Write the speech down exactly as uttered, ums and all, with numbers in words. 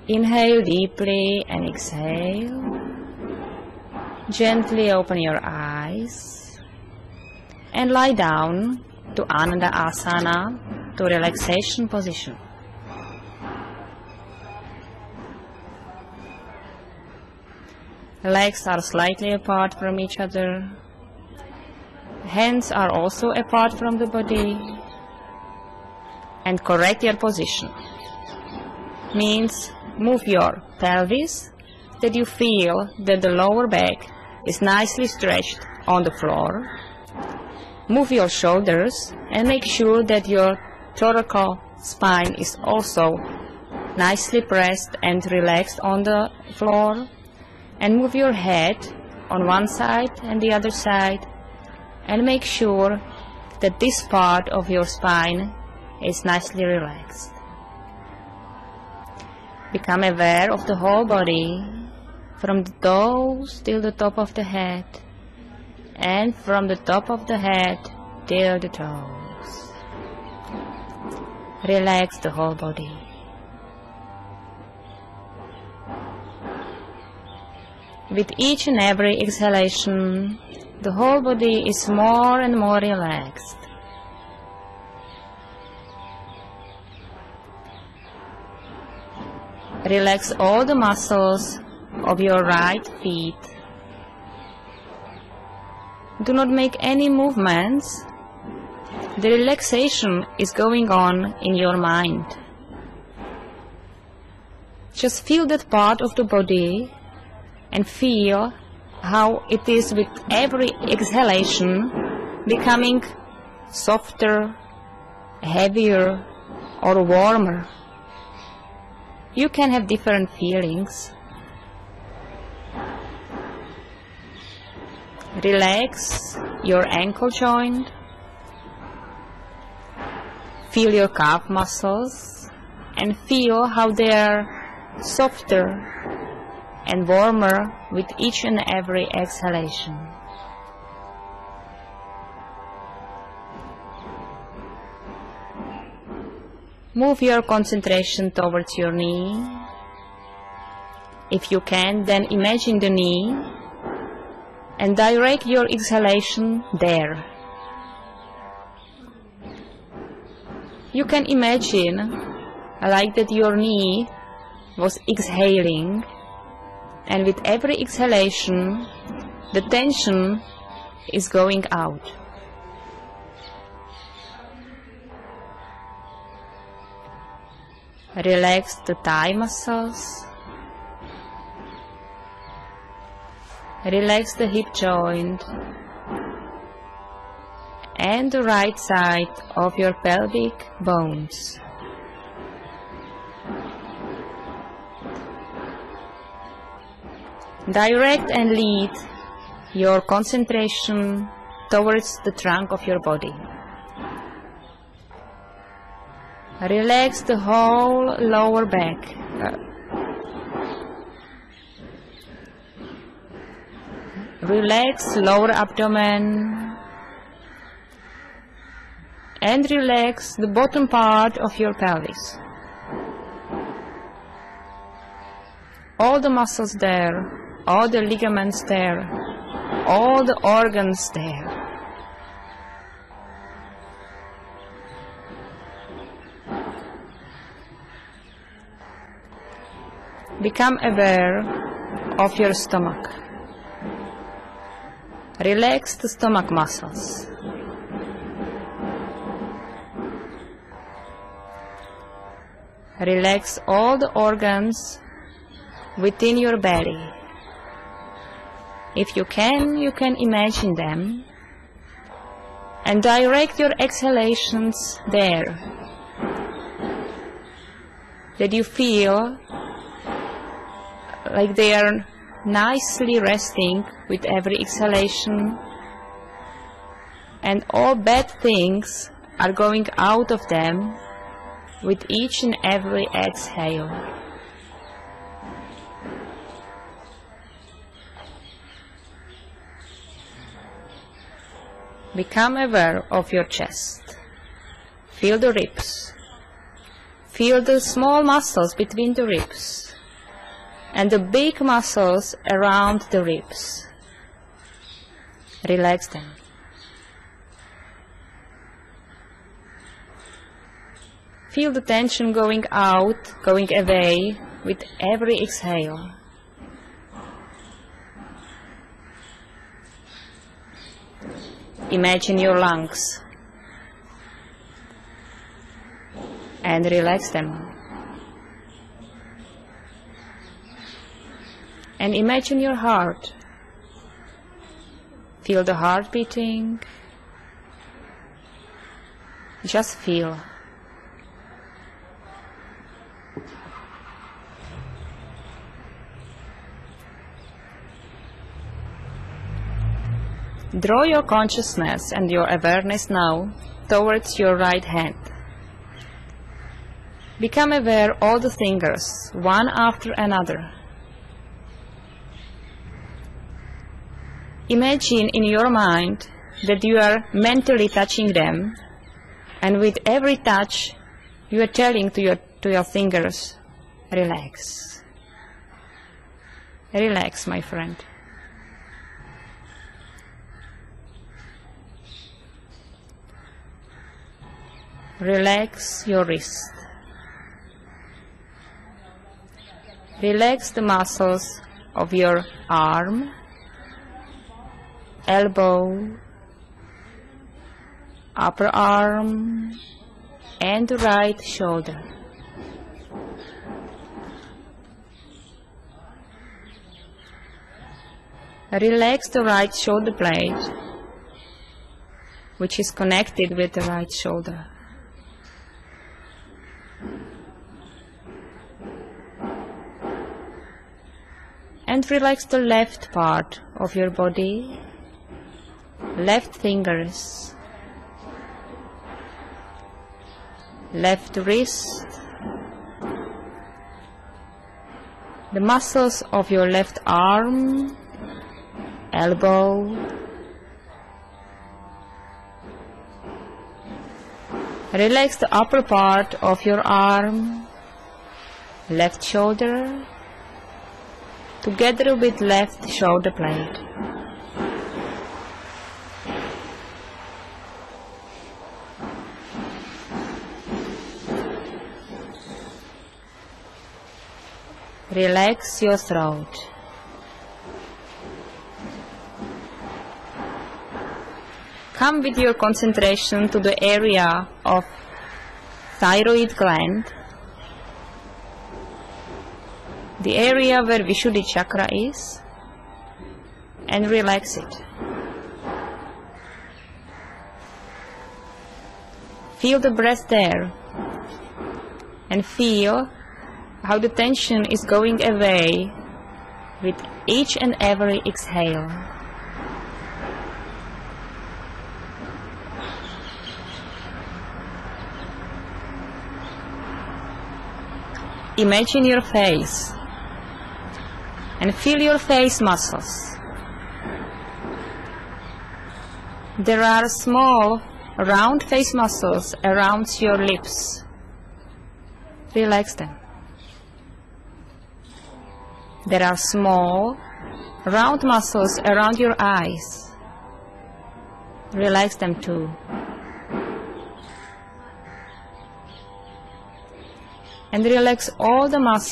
Inhale deeply and exhale. Gently open your eyes and lie down to Ananda Asana, to relaxation position. Legs are slightly apart from each other. Hands are also apart from the body. And correct your position. Means move your pelvis that you feel that the lower back is nicely stretched on the floor. Move your shoulders and make sure that your thoracic spine is also nicely pressed and relaxed on the floor. And move your head on one side and the other side, and make sure that this part of your spine is nicely relaxed. Become aware of the whole body, from the toes till the top of the head, and from the top of the head till the toes. Relax the whole body. With each and every exhalation, the whole body is more and more relaxed. Relax all the muscles of your right feet. Do not make any movements. The relaxation is going on in your mind. Just feel that part of the body and feel how it is with every exhalation becoming softer, heavier, or warmer. You can have different feelings. Relax your ankle joint. Feel your calf muscles and feel how they are softer and warmer with each and every exhalation. Move your concentration towards your knee. If you can, then imagine the knee and direct your exhalation there. You can imagine like that your knee was exhaling, and with every exhalation, the tension is going out. Relax the thigh muscles. Relax the hip joint and the right side of your pelvic bones. Direct and lead your concentration towards the trunk of your body. Relax the whole lower back. Relax lower abdomen. And relax the bottom part of your pelvis. All the muscles there. All the ligaments there, all the organs there. Become aware of your stomach. Relax the stomach muscles. Relax all the organs within your belly. If you can, you can imagine them and direct your exhalations there, that you feel like they are nicely resting with every exhalation, and all bad things are going out of them with each and every exhale. Become aware of your chest. Feel the ribs. Feel the small muscles between the ribs. and the big muscles around the ribs. Relax them. Feel the tension going out, going away with every exhale. Imagine your lungs and relax them. And imagine your heart. Feel the heart beating. Just feel. Draw your consciousness and your awareness now towards your right hand. Become aware of all the fingers, one after another. Imagine in your mind that you are mentally touching them, and with every touch you are telling to your, to your fingers, relax. Relax, my friend. Relax your wrist. Relax the muscles of your arm, elbow, upper arm, and right shoulder. Relax the right shoulder blade, which is connected with the right shoulder. And relax the left part of your body, left fingers, left wrist, the muscles of your left arm, elbow, relax the upper part of your arm, left shoulder, together with left shoulder blade. Relax your throat. Come with your concentration to the area of thyroid gland, the area where Vishuddhi chakra is, and relax it. Feel the breath there, and feel how the tension is going away with each and every exhale. Imagine your face and feel your face muscles. There are small round face muscles around your lips. Relax them. There are small round muscles around your eyes. Relax them too. And relax all the muscles